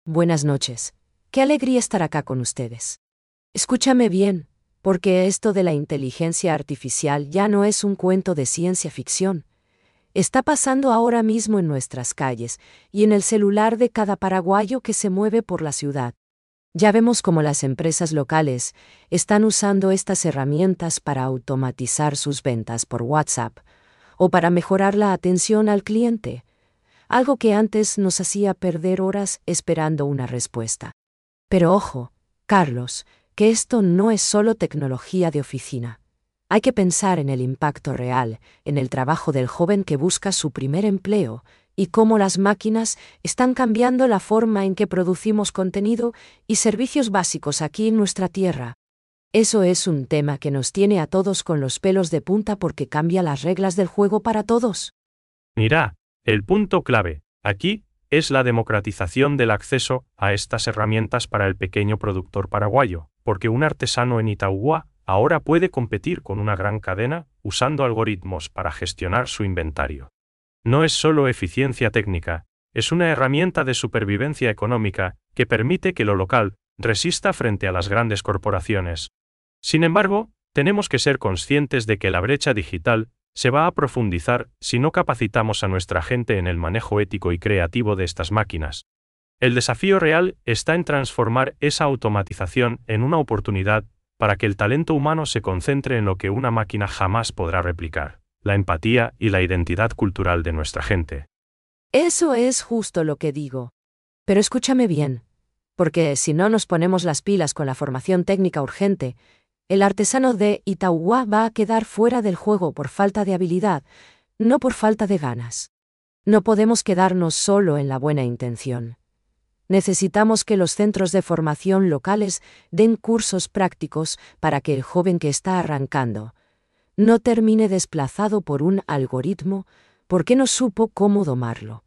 Buenas noches. Qué alegría estar acá con ustedes. Escúchame bien, porque esto de la inteligencia artificial ya no es un cuento de ciencia ficción. Está pasando ahora mismo en nuestras calles y en el celular de cada paraguayo que se mueve por la ciudad. Ya vemos cómo las empresas locales están usando estas herramientas para automatizar sus ventas por WhatsApp o para mejorar la atención al cliente, algo que antes nos hacía perder horas esperando una respuesta. Pero ojo, Carlos, que esto no es solo tecnología de oficina. Hay que pensar en el impacto real, en el trabajo del joven que busca su primer empleo y cómo las máquinas están cambiando la forma en que producimos contenido y servicios básicos aquí en nuestra tierra. Eso es un tema que nos tiene a todos con los pelos de punta porque cambia las reglas del juego para todos. Mira, el punto clave, aquí, es la democratización del acceso a estas herramientas para el pequeño productor paraguayo, porque un artesano en Itauguá ahora puede competir con una gran cadena usando algoritmos para gestionar su inventario. No es solo eficiencia técnica, es una herramienta de supervivencia económica que permite que lo local resista frente a las grandes corporaciones. Sin embargo, tenemos que ser conscientes de que la brecha digital se va a profundizar si no capacitamos a nuestra gente en el manejo ético y creativo de estas máquinas. El desafío real está en transformar esa automatización en una oportunidad para que el talento humano se concentre en lo que una máquina jamás podrá replicar: la empatía y la identidad cultural de nuestra gente. Eso es justo lo que digo. Pero escúchame bien, porque si no nos ponemos las pilas con la formación técnica urgente, el artesano de Itauguá va a quedar fuera del juego por falta de habilidad, no por falta de ganas. No podemos quedarnos solo en la buena intención. Necesitamos que los centros de formación locales den cursos prácticos para que el joven que está arrancando no termine desplazado por un algoritmo porque no supo cómo domarlo.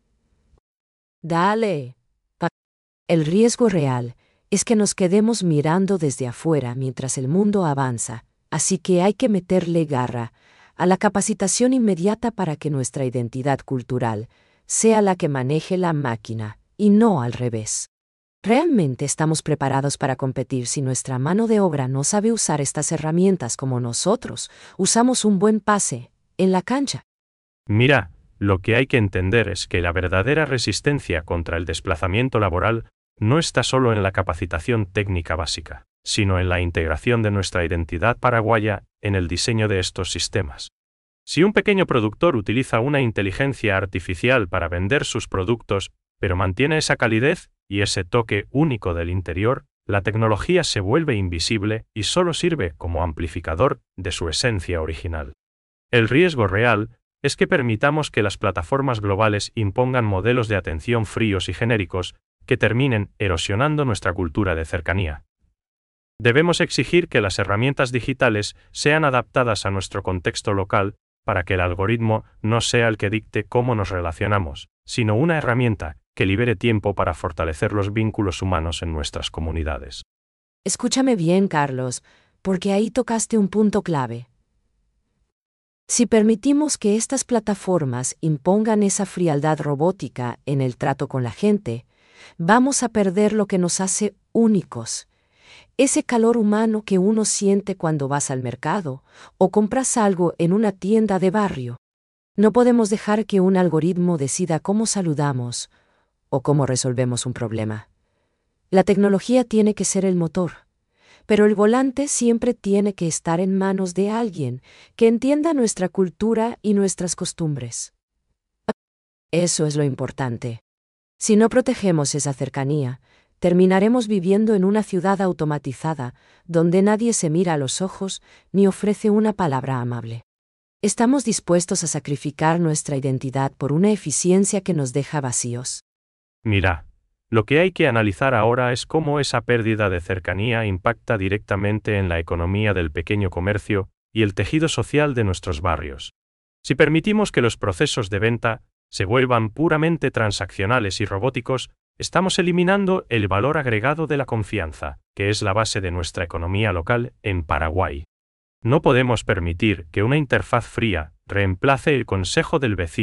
Dale. El riesgo real es que nos quedemos mirando desde afuera mientras el mundo avanza, así que hay que meterle garra a la capacitación inmediata para que nuestra identidad cultural sea la que maneje la máquina, y no al revés. ¿Realmente estamos preparados para competir si nuestra mano de obra no sabe usar estas herramientas como nosotros usamos un buen pase en la cancha? Mira, lo que hay que entender es que la verdadera resistencia contra el desplazamiento laboral no está solo en la capacitación técnica básica, sino en la integración de nuestra identidad paraguaya en el diseño de estos sistemas. Si un pequeño productor utiliza una inteligencia artificial para vender sus productos, pero mantiene esa calidez y ese toque único del interior, la tecnología se vuelve invisible y solo sirve como amplificador de su esencia original. El riesgo real es que permitamos que las plataformas globales impongan modelos de atención fríos y genéricos que terminen erosionando nuestra cultura de cercanía. Debemos exigir que las herramientas digitales sean adaptadas a nuestro contexto local para que el algoritmo no sea el que dicte cómo nos relacionamos, sino una herramienta que libere tiempo para fortalecer los vínculos humanos en nuestras comunidades. Escúchame bien, Carlos, porque ahí tocaste un punto clave. Si permitimos que estas plataformas impongan esa frialdad robótica en el trato con la gente, vamos a perder lo que nos hace únicos. Ese calor humano que uno siente cuando vas al mercado o compras algo en una tienda de barrio. No podemos dejar que un algoritmo decida cómo saludamos o cómo resolvemos un problema. La tecnología tiene que ser el motor, pero el volante siempre tiene que estar en manos de alguien que entienda nuestra cultura y nuestras costumbres. Eso es lo importante. Si no protegemos esa cercanía, terminaremos viviendo en una ciudad automatizada, donde nadie se mira a los ojos ni ofrece una palabra amable. ¿Estamos dispuestos a sacrificar nuestra identidad por una eficiencia que nos deja vacíos? Mira, lo que hay que analizar ahora es cómo esa pérdida de cercanía impacta directamente en la economía del pequeño comercio y el tejido social de nuestros barrios. Si permitimos que los procesos de venta se vuelvan puramente transaccionales y robóticos, estamos eliminando el valor agregado de la confianza, que es la base de nuestra economía local en Paraguay. No podemos permitir que una interfaz fría reemplace el consejo del vecino,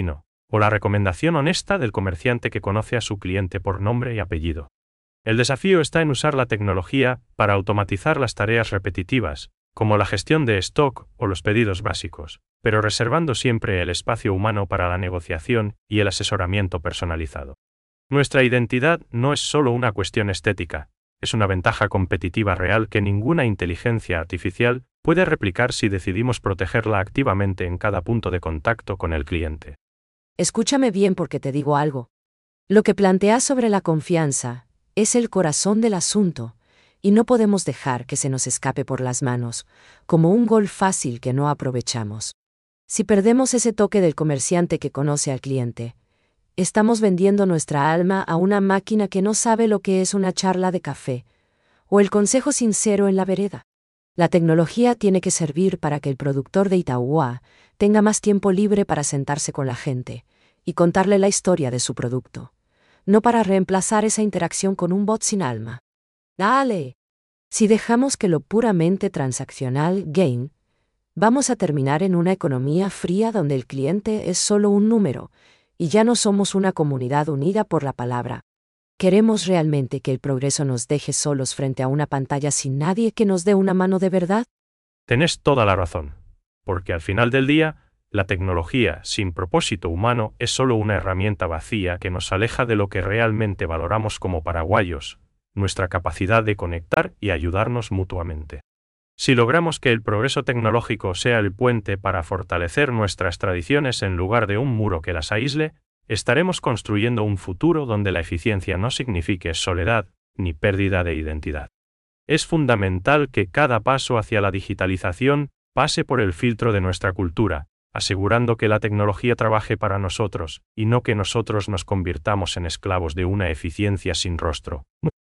O la recomendación honesta del comerciante que conoce a su cliente por nombre y apellido. El desafío está en usar la tecnología para automatizar las tareas repetitivas, como la gestión de stock o los pedidos básicos, pero reservando siempre el espacio humano para la negociación y el asesoramiento personalizado. Nuestra identidad no es solo una cuestión estética, es una ventaja competitiva real que ninguna inteligencia artificial puede replicar si decidimos protegerla activamente en cada punto de contacto con el cliente. Escúchame bien porque te digo algo. Lo que planteas sobre la confianza es el corazón del asunto, y no podemos dejar que se nos escape por las manos, como un gol fácil que no aprovechamos. Si perdemos ese toque del comerciante que conoce al cliente, estamos vendiendo nuestra alma a una máquina que no sabe lo que es una charla de café, o el consejo sincero en la vereda. La tecnología tiene que servir para que el productor de Itauguá tenga más tiempo libre para sentarse con la gente y contarle la historia de su producto, no para reemplazar esa interacción con un bot sin alma. ¡Dale! Si dejamos que lo puramente transaccional gain, vamos a terminar en una economía fría donde el cliente es solo un número, y ya no somos una comunidad unida por la palabra. ¿Queremos realmente que el progreso nos deje solos frente a una pantalla sin nadie que nos dé una mano de verdad? Tenés toda la razón, porque al final del día, la tecnología sin propósito humano es solo una herramienta vacía que nos aleja de lo que realmente valoramos como paraguayos, nuestra capacidad de conectar y ayudarnos mutuamente. Si logramos que el progreso tecnológico sea el puente para fortalecer nuestras tradiciones en lugar de un muro que las aísle, estaremos construyendo un futuro donde la eficiencia no signifique soledad ni pérdida de identidad. Es fundamental que cada paso hacia la digitalización pase por el filtro de nuestra cultura, asegurando que la tecnología trabaje para nosotros, y no que nosotros nos convirtamos en esclavos de una eficiencia sin rostro.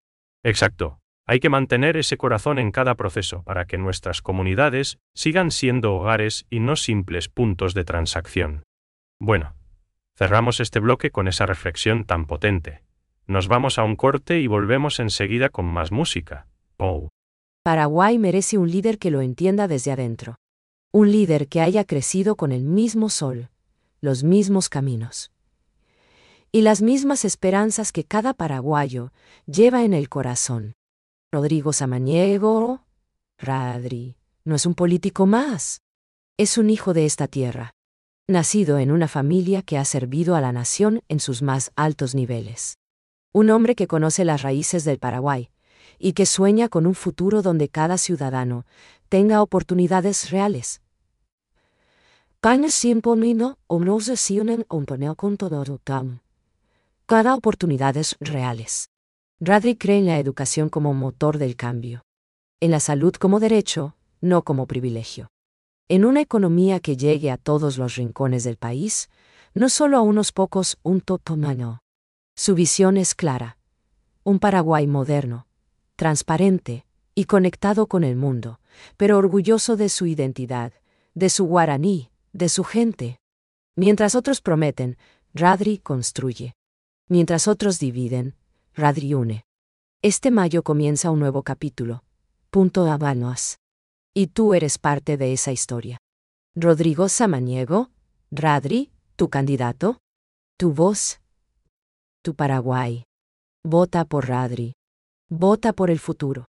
Exacto. Hay que mantener ese corazón en cada proceso para que nuestras comunidades sigan siendo hogares y no simples puntos de transacción. Bueno, cerramos este bloque con esa reflexión tan potente. Nos vamos a un corte y volvemos enseguida con más música. Oh. Paraguay merece un líder que lo entienda desde adentro. Un líder que haya crecido con el mismo sol, los mismos caminos y las mismas esperanzas que cada paraguayo lleva en el corazón. Rodrigo Samaniego, Radri, no es un político más. Es un hijo de esta tierra, nacido en una familia que ha servido a la nación en sus más altos niveles. Un hombre que conoce las raíces del Paraguay y que sueña con un futuro donde cada ciudadano tenga oportunidades reales. Cada oportunidades reales. Radri cree en la educación como motor del cambio. En la salud como derecho, no como privilegio. En una economía que llegue a todos los rincones del país, no solo a unos pocos, un totomano. Su visión es clara. Un Paraguay moderno, transparente y conectado con el mundo, pero orgulloso de su identidad, de su guaraní, de su gente. Mientras otros prometen, Radri construye. Mientras otros dividen, Radri une. Este mayo comienza un nuevo capítulo. Punto Habanos. Y tú eres parte de esa historia. Rodrigo Samaniego, Radri, tu candidato, tu voz, tu Paraguay. Vota por Radri. Vota por el futuro.